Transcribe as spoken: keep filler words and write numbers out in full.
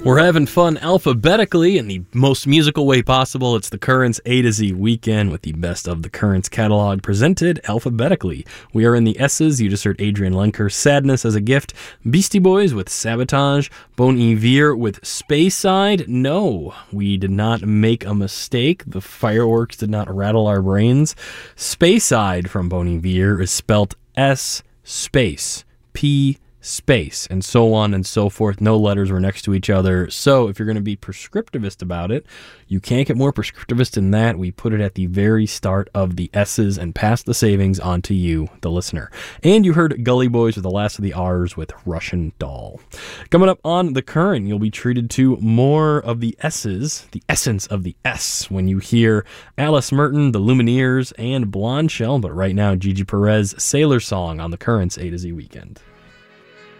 We're having fun alphabetically in the most musical way possible. It's the Currents A to Z weekend with the best of the Currents catalog presented alphabetically. We are in the S's. You just heard Adrian Lenker, Sadness as a Gift, Beastie Boys with Sabotage, Bon Iver with Speyside. No, we did not make a mistake. The fireworks did not rattle our brains. Speyside from Bon Iver is spelt S space P space, and so on and so forth. No letters were next to each other. So if you're going to be prescriptivist about it, you can't get more prescriptivist than that. We put it at the very start of the S's and pass the savings on to you, the listener. And you heard Gully Boys with the last of the R's with Russian Doll. Coming up on The Current, you'll be treated to more of the S's, the essence of the S, when you hear Alice Merton, the Lumineers, and Blonde Shell. But right now, Gigi Perez, Sailor Song on The Current's A to Z Weekend.